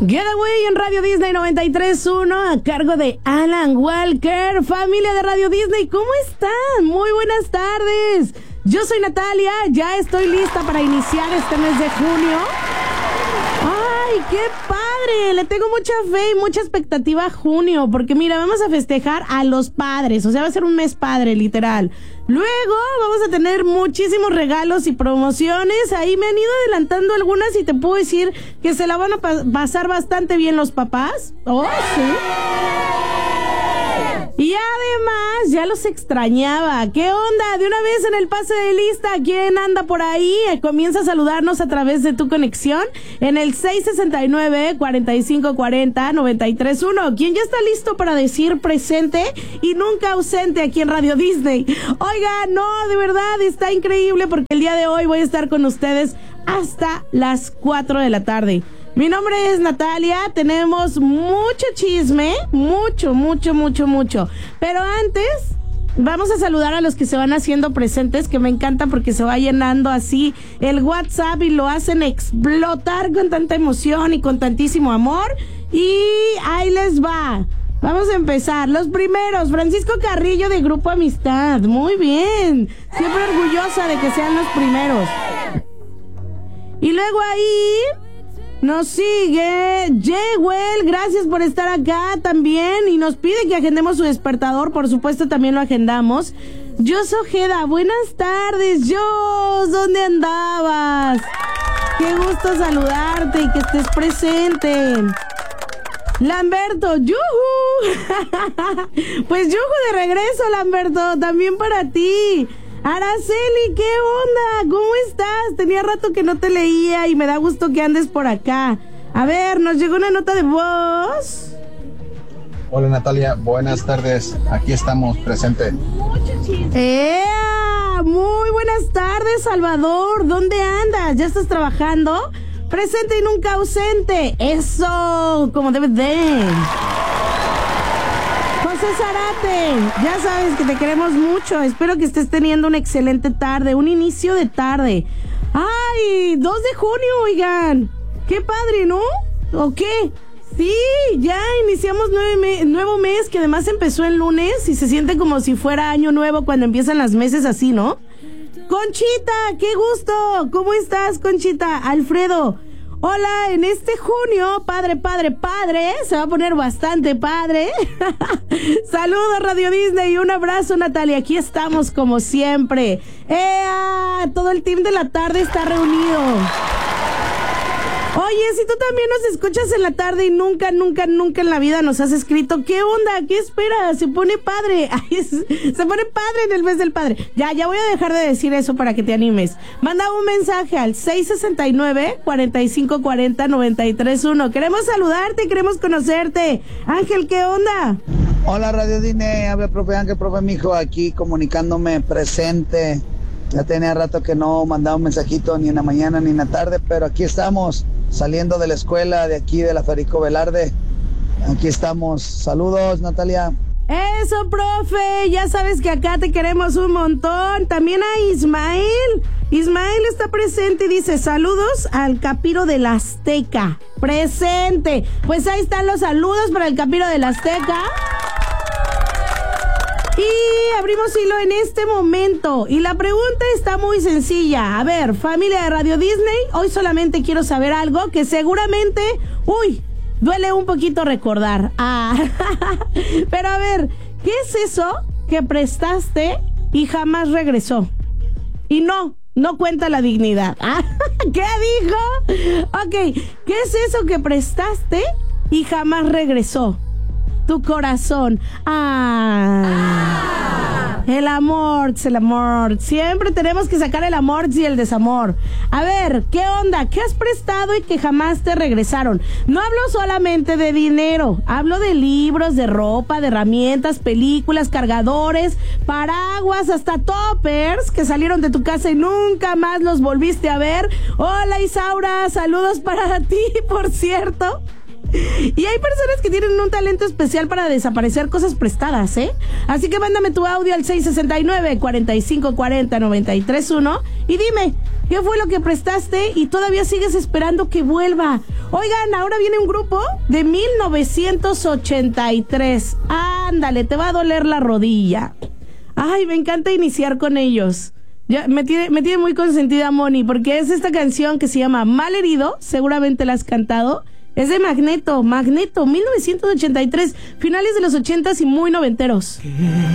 Getaway en Radio Disney 93.1 a cargo de Alan Walker. Familia de Radio Disney, ¿cómo están? Muy buenas tardes. Yo soy Natalia, ya estoy lista para iniciar este mes de junio. ¡Ay, qué padre! Le tengo mucha fe y mucha expectativa a junio, porque mira, vamos a festejar a los padres, o sea, va a ser un mes padre, literal. Luego vamos a tener muchísimos regalos y promociones. Ahí me han ido adelantando algunas y te puedo decir que se la van a pasar bastante bien los papás. ¡Oh, sí! Y además, ya los extrañaba. ¿Qué onda? De una vez en el pase de lista, ¿quién anda por ahí? Comienza a saludarnos a través de tu conexión en el 669-4540-931. ¿Quién ya está listo para decir presente y nunca ausente aquí en Radio Disney? Oiga, no, de verdad, está increíble porque el día de hoy voy a estar con ustedes hasta las 4 de la tarde. Mi nombre es Natalia, tenemos mucho chisme, mucho. Pero antes, vamos a saludar a los que se van haciendo presentes, que me encanta porque se va llenando así el WhatsApp y lo hacen explotar con tanta emoción y con tantísimo amor. Y ahí les va. Vamos a empezar. Los primeros, Francisco Carrillo de Grupo Amistad. Muy bien. Siempre orgullosa de que sean los primeros. Y luego ahí nos sigue Jewel, gracias por estar acá también y nos pide que agendemos su despertador, por supuesto también lo agendamos. Jos Ojeda, buenas tardes, Jos, ¿dónde andabas? Qué gusto saludarte y que estés presente. Lamberto, ¡yujú! Pues yujú de regreso, Lamberto, también para ti. Araceli, ¿qué onda? ¿Cómo estás? Tenía rato que no te leía y me da gusto que andes por acá. A ver, nos llegó una nota de voz. Hola Natalia, buenas tardes. Aquí estamos, presente. Muy buenas tardes, Salvador. ¿Dónde andas? ¿Ya estás trabajando? Presente y nunca ausente. Eso, como debe de. José Zarate, ya sabes que te queremos mucho. Espero que estés teniendo una excelente tarde, un inicio de tarde. ¡Ay! 2 de junio, oigan. ¡Qué padre!, ¿no? ¿O qué? Sí, ya iniciamos nuevo mes, que además empezó el lunes y se siente como si fuera año nuevo cuando empiezan las meses así, ¿no? Conchita, qué gusto. ¿Cómo estás, Conchita? Alfredo. Hola, en este junio, padre, se va a poner bastante padre. Saludos, Radio Disney, y un abrazo, Natalia. Aquí estamos como siempre. Todo el team de la tarde está reunido. Oye, si tú también nos escuchas en la tarde y nunca en la vida nos has escrito, ¿qué onda? ¿Qué esperas? Se pone padre. Se pone padre en el mes del padre. Ya voy a dejar de decir eso para que te animes. Manda un mensaje al 669-4540-931. Queremos saludarte, queremos conocerte. Ángel, ¿qué onda? Hola, Radio Disney. Habla profe Ángel, profe mijo, aquí comunicándome presente. Ya tenía rato que no mandaba un mensajito ni en la mañana ni en la tarde, pero aquí estamos, saliendo de la escuela de aquí de la Federico Velarde. Aquí estamos. Saludos, Natalia. Eso, profe, ya sabes que acá te queremos un montón. También a Ismael. Ismael está presente y dice, saludos al Capiro de la Azteca. Presente. Pues ahí están los saludos para el Capiro de la Azteca. Y abrimos hilo en este momento. Y la pregunta está muy sencilla. A ver, familia de Radio Disney, hoy solamente quiero saber algo que seguramente, duele un poquito recordar. Pero a ver, ¿qué es eso que prestaste y jamás regresó? Y no cuenta la dignidad. ¿Qué dijo? Ok, ¿qué es eso que prestaste y jamás regresó? Tu corazón. El amor. Siempre tenemos que sacar el amor y el desamor. A ver, ¿qué onda? ¿Qué has prestado y que jamás te regresaron? No hablo solamente de dinero. Hablo de libros, de ropa, de herramientas, películas, cargadores, paraguas, hasta toppers que salieron de tu casa y nunca más los volviste a ver. Hola, Isaura. Saludos para ti, por cierto. Y hay personas que tienen un talento especial para desaparecer cosas prestadas, ¿eh? Así que mándame tu audio al 669-4540-931 y dime, ¿qué fue lo que prestaste y todavía sigues esperando que vuelva? Oigan, ahora viene un grupo de 1983. Ándale, te va a doler la rodilla. Ay, me encanta iniciar con ellos. Ya, me tiene muy consentida Moni, porque es esta canción que se llama Malherido, seguramente la has cantado. Es de Magneto, 1983, finales de los 80s y muy noventeros.